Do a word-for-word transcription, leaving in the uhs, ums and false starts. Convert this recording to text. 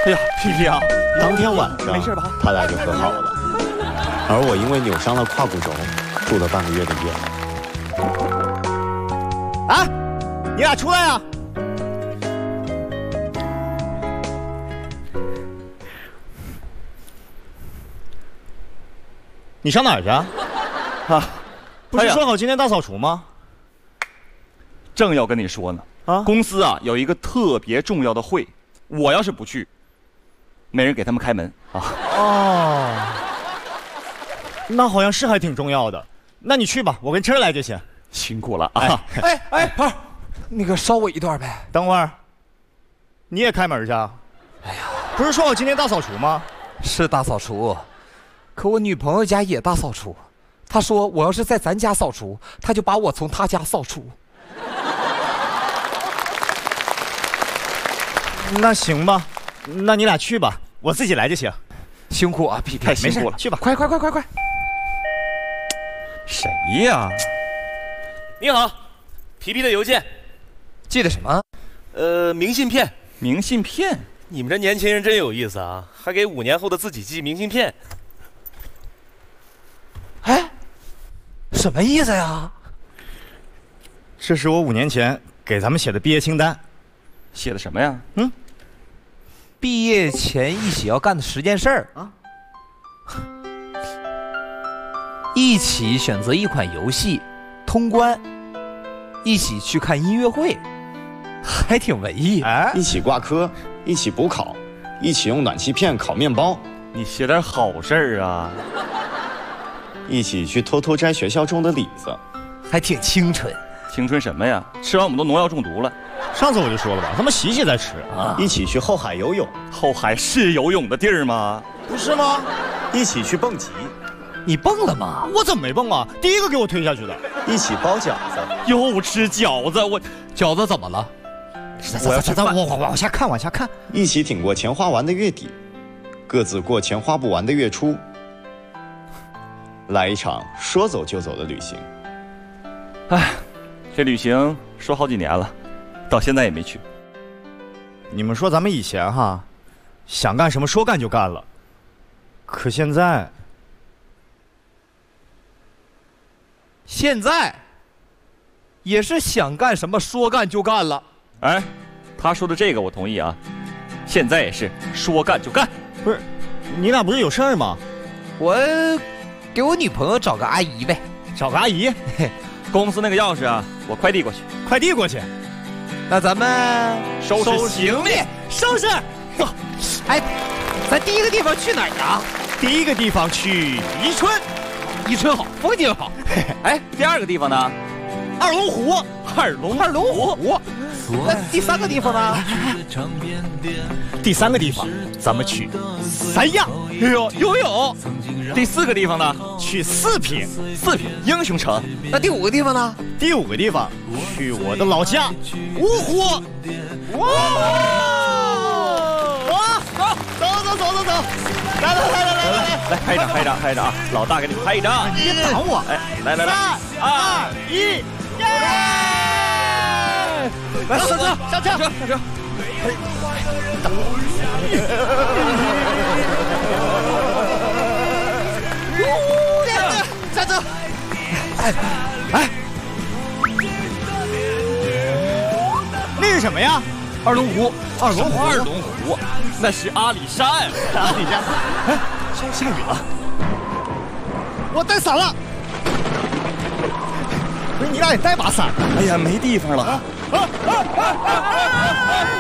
哎呀，皮皮啊， 当天晚上没事吧？ 他俩就和好了，而我因为扭伤了胯骨轴，住了半个月的院。啊，你俩出来呀！你上哪儿去啊？啊，不是说好今天大扫除吗？ 正要跟你说呢。啊，公司啊有一个特别重要的会，我要是不去，没人给他们开门啊。 哦，那好像是还挺重要的。那你去吧，我跟车来就行。 辛苦了啊！ 哎哎，胖儿，那个捎我一段呗。 等会儿，你也开门去啊？哎呀，不是说好今天大扫除吗？ 是大扫除，可我女朋友家也大扫除。她说我要是在咱家扫除，她就把我从她家扫除。 那行吧，那你俩去吧，我自己来就行。 辛苦啊，皮皮， 太辛苦了， 去吧， 快快快快快！ 谁呀？ 你好，皮皮的邮件， 寄的什么？ 呃，明信片。 明信片？ 你们这年轻人真有意思啊，还给五年后的自己寄明信片。 哎，什么意思呀？ 这是我五年前给咱们写的毕业清单。 写的什么呀？ 嗯， 毕业前一起要干的十件事儿啊。一起选择一款游戏，通关；一起去看音乐会，还挺文艺。 哎， 一起挂科，一起补考，一起用暖气片烤面包。 你写点好事儿啊！ 一起去偷偷摘学校种的李子， 还挺清纯。 青春什么呀？吃完我们都农药中毒了。 上次我就说了吧，他们洗洗再吃啊！ 一起去后海游泳， 后海是游泳的地儿吗？ 不是吗？ 一起去蹦极， 你蹦了吗？ 我怎么没蹦啊？第一个给我推下去的。 一起包饺子， 又吃饺子，我饺子怎么了？ 我要吃饭，我我往下看，往下看。 一起挺过钱花完的月底，各自过钱花不完的月初，来一场说走就走的旅行。 哎，这旅行说好几年了。到现在也没去。 你们说咱们以前哈，想干什么说干就干了，可现在， 现在也是想干什么说干就干了。 哎，他说的这个我同意啊，现在也是说干就干。 不是，你俩不是有事儿吗？ 我给我女朋友找个阿姨呗。 找个阿姨？ 公司那个钥匙啊，我快递过去。 快递过去。 那咱们收拾行李， 收拾。走。 哎，咱第一个地方去哪儿啊？ 第一个地方去宜春， 宜春好，风景好。 哎，第二个地方呢？ 二龙湖， 二龙二龙湖。那第三个地方呢？ 第三个地方，咱们去三亚， 哎呦，游泳。第四个地方呢？ 去四平， 四平英雄城。 那第五个地方呢？ 第五个地方，去我的老家芜湖。哇！哇！走走走走走，来来来来来来来拍一张，拍一张，拍一张啊！老大给你拍一张， 你别挡我！ 哎，来来来， 三二一，耶！ 来上车， 上车，上车，上车！ 站着！哎哎， 那是什么呀？ 二龙湖， 二龙湖， 二龙湖，那是阿里山。 阿里山。哎，下雨了，我带伞了。不是你俩也带把伞？ 哎呀，没地方了。啊啊啊啊啊啊